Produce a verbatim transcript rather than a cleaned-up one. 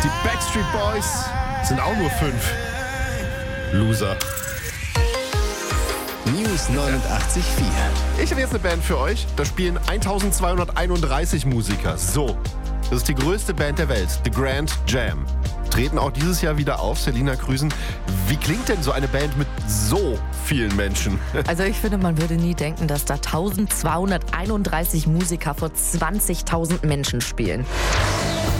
Die Backstreet Boys sind auch nur fünf. Loser. News neunundachtzig Komma vier. Ich habe jetzt eine Band für euch. Da spielen eintausendzweihunderteinunddreißig Musiker. So, das ist die größte Band der Welt, The Grand Jam. Treten auch dieses Jahr wieder auf. Selina Grüßen. Wie klingt denn so eine Band mit so vielen Menschen? Also ich finde, man würde nie denken, dass da eintausendzweihunderteinunddreißig Musiker vor zwanzigtausend Menschen spielen.